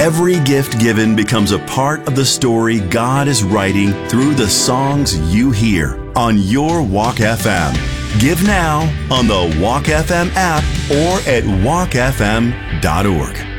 Every gift given becomes a part of the story God is writing through the songs you hear on your Walk FM. Give now on the Walk FM app or at walkfm.org.